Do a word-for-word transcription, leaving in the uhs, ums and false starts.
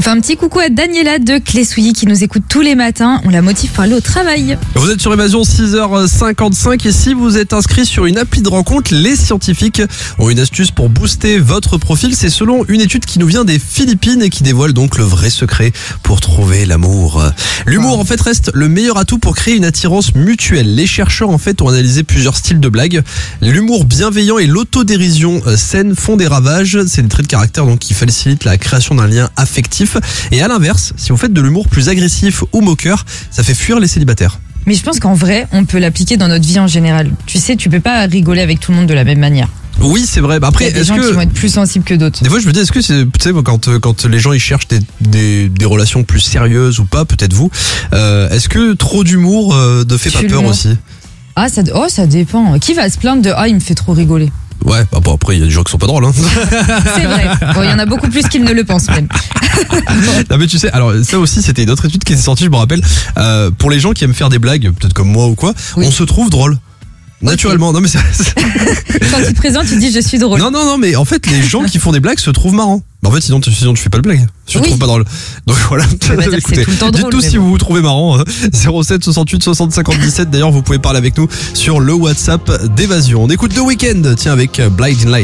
fait un petit coucou à Daniela de Clé-Souilly qui nous écoute tous les matins. On la motive pour aller au travail. Vous êtes sur Évasion, six heures cinquante-cinq, et si vous êtes inscrit sur une appli de rencontre, les scientifiques ont une astuce pour booster votre profil. C'est selon une étude qui nous vient des Philippines et qui dévoile donc le vrai secret pour trouver l'amour. L'humour en fait reste le meilleur atout pour créer une attirance mutuelle. Les chercheurs en fait ont analysé plusieurs styles de blagues. L'humour bienveillant et l'autodérision saine font des ravages. C'est des traits de caractère donc qui facilitent la création d'un lien affectif. Et à l'inverse, si vous faites de l'humour plus agressif ou moqueur, ça fait fuir les célibataires. Mais je pense qu'en vrai, on peut l'appliquer dans notre vie en général. Tu sais, tu peux pas rigoler avec tout le monde de la même manière. Oui, c'est vrai. Bah après, il y a des est-ce gens que qui vont être plus sensibles que d'autres. Des fois, je me dis, est-ce que c'est, tu sais, quand quand les gens ils cherchent des des, des relations plus sérieuses ou pas, peut-être vous, euh, est-ce que trop d'humour euh, ne fait Tu pas peur l'humour. aussi? Ah, ça, oh, ça dépend. Qui va se plaindre de ah, il me fait trop rigoler? Ouais, bah bon, après il y a des gens qui sont pas drôles. Hein. C'est vrai. Bon, il y en a beaucoup plus qu'ils ne le pensent même. Non mais tu sais, alors ça aussi c'était une autre étude qui était sortie, je me rappelle. Euh, pour les gens qui aiment faire des blagues, peut-être comme moi ou quoi, Oui. on se trouve drôle. Naturellement, non mais ça... Quand tu te présentes, tu dis je suis drôle. Non non non mais en fait les gens qui font des blagues se trouvent marrants. Bah, en fait sinon tu, sinon tu fais pas de blague. Tu te Oui. trouves pas drôle. Donc voilà. Je vais pas dire que Écoutez, c'est tout le temps drôle, dites-nous mais si bon. vous vous trouvez marrant. zéro sept soixante-huit soixante cinquante dix-sept. D'ailleurs vous pouvez parler avec nous sur le WhatsApp d'Évasion. On écoute The Weeknd, tiens, avec Blinding Light.